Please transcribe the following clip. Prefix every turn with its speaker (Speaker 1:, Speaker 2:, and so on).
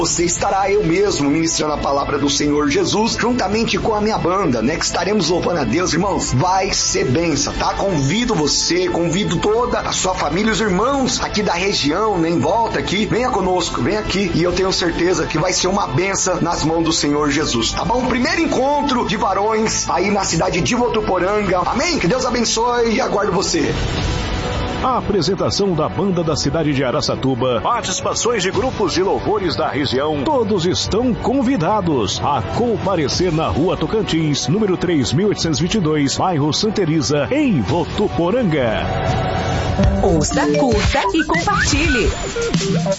Speaker 1: Você estará eu mesmo ministrando a palavra do Senhor Jesus, juntamente com a minha banda, né? Que estaremos louvando a Deus, irmãos. Vai ser bênção, tá? Convido você, convido toda a sua família, os irmãos aqui da região, né? Em volta aqui. Venha conosco, vem aqui. E eu tenho certeza que vai ser uma bênção nas mãos do Senhor Jesus, tá bom? Primeiro encontro de varões aí na cidade de Votuporanga. Amém? Que Deus abençoe e aguardo você.
Speaker 2: A apresentação da banda da cidade de Araçatuba, participações de grupos de louvores da região, todos estão convidados a comparecer na Rua Tocantins, número 3822, bairro Santa Elisa, em Votuporanga.
Speaker 3: Ouça, curta e compartilhe.